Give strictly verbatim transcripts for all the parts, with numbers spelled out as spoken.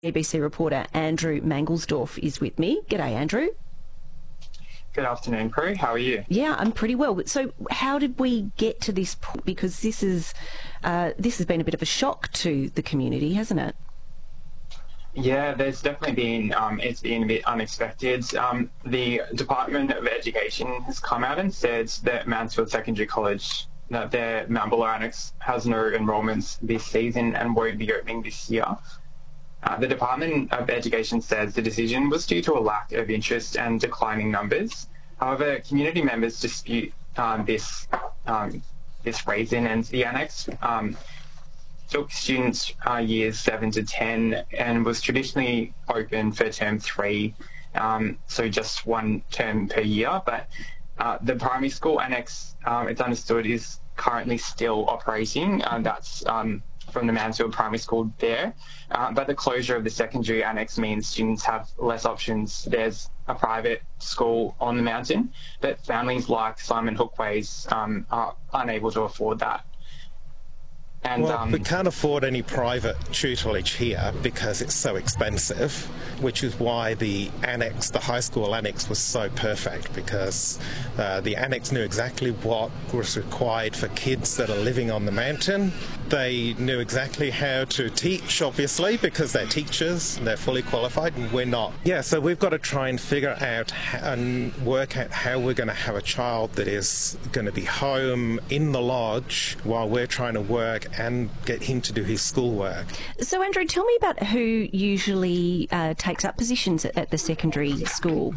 A B C reporter Andrew Mangelsdorf is with me. G'day, Andrew. Good afternoon, Prue. How are you? Yeah, I'm pretty well. So how did we get to this point? Because this is uh, this has been a bit of a shock to the community, hasn't it? Yeah, there's definitely been, um, it's been a bit unexpected. Um, the Department of Education has come out and said that Mansfield Secondary College, that their Mount Buller Annex has no enrolments this season and won't be opening this year. Uh, the Department of Education says the decision was due to a lack of interest and declining numbers. However, community members dispute um, this um, this reason, and the annex um, took students uh, years seven to ten and was traditionally open for term three, um, so just one term per year. But uh, the primary school annex, um, it's understood, is currently still operating. Uh, that's um, from the Mansfield Primary School there. Uh, but the closure of the secondary annex means students have less options. There's a private school on the mountain, but families like Simon Hookways um, are unable to afford that. And, well, um, we can't afford any private tutelage here because it's so expensive, which is why the annex, the high school annex, was so perfect, because uh, the annex knew exactly what was required for kids that are living on the mountain. They knew exactly how to teach, obviously, because they're teachers and they're fully qualified, and we're not. Yeah, so we've got to try and figure out how, and work out how we're going to have a child that is going to be home in the lodge while we're trying to work and get him to do his schoolwork. So, Andrew, tell me about who usually uh, takes up positions at, at the secondary school.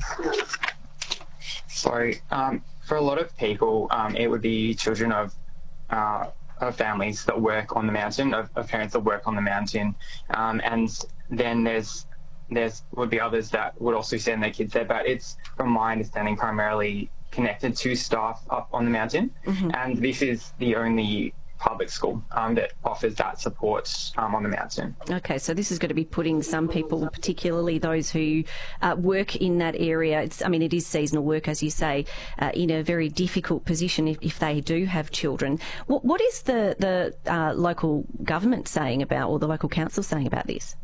So, um, for a lot of people, um, it would be children of, uh, of families that work on the mountain, of, of parents that work on the mountain, um, and then there's there's would be others that would also send their kids there. But it's, from my understanding, primarily connected to staff up on the mountain, mm-hmm. and this is the only public school um, that offers that support um, on the mountain. Okay, so this is going to be putting some people, particularly those who uh, work in that area, it's, I mean, it is seasonal work, as you say, uh, in a very difficult position if, if they do have children. What, what is the, the uh, local government saying about, or the local council saying about this?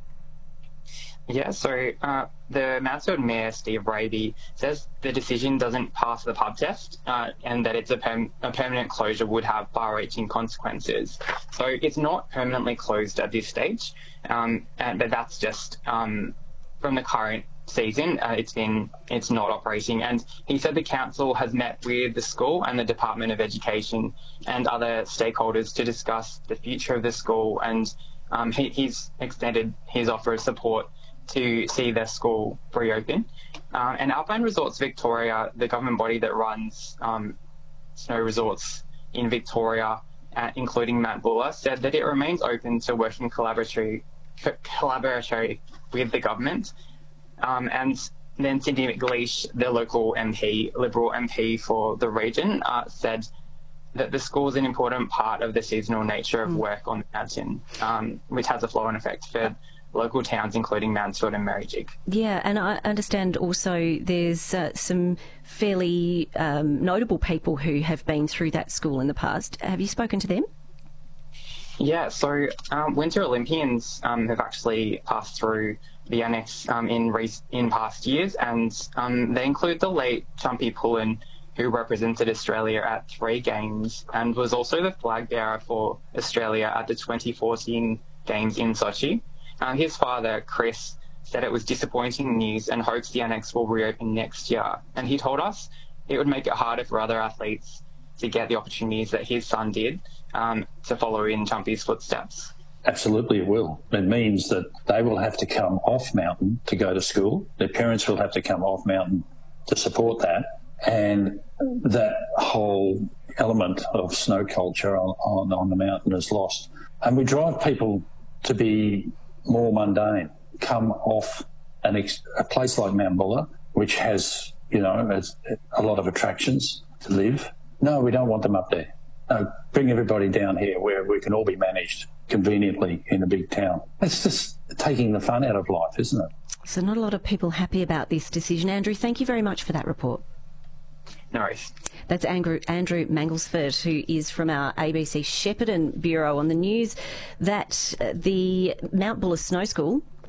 Yeah, so uh, the Mansfield Mayor, Steve Raby, says the decision doesn't pass the pub test uh, and that it's a, perm- a permanent closure would have far-reaching consequences. So it's not permanently closed at this stage, um, and, but that's just um, from the current season, uh, it's been it's not operating. And he said the council has met with the school and the Department of Education and other stakeholders to discuss the future of the school, and um, he, he's extended his offer of support to see their school reopen. Uh, and Alpine Resorts Victoria, the government body that runs um, snow resorts in Victoria, uh, including Mount Buller, said that it remains open to working collaboratively, collaboratively with the government. Um, and then Cindy McLeish, the local M P, Liberal M P for the region, uh, said that the school is an important part of the seasonal nature of work on the mountain, um, which has a flow-on effect for local towns, including Mansfield and Marrijig. Yeah, and I understand also there's uh, some fairly um, notable people who have been through that school in the past. Have you spoken to them? Yeah, so um, Winter Olympians um, have actually passed through the annex um, in re- in past years, and um, they include the late Chumpy Pullen, who represented Australia at three games and was also the flag bearer for Australia at the twenty fourteen Games in Sochi. Uh, his father, Chris, said it was disappointing news and hopes the annex will reopen next year. And he told us it would make it harder for other athletes to get the opportunities that his son did um, to follow in Chumpy's footsteps. Absolutely it will. It means that they will have to come off mountain to go to school. Their parents will have to come off mountain to support that. And that whole element of snow culture on, on, on the mountain is lost. And we drive people to be more mundane, come off an ex- a place like Mount Buller, which has, you know, has a lot of attractions to live. No, we don't want them up there. No, bring everybody down here where we can all be managed conveniently in a big town. It's just taking the fun out of life, isn't it? So not a lot of people happy about this decision. Andrew, thank you very much for that report. No worries. That's Andrew, Andrew Mangelsdorf, who is from our A B C Shepparton Bureau, on the news that the Mount Buller Snow School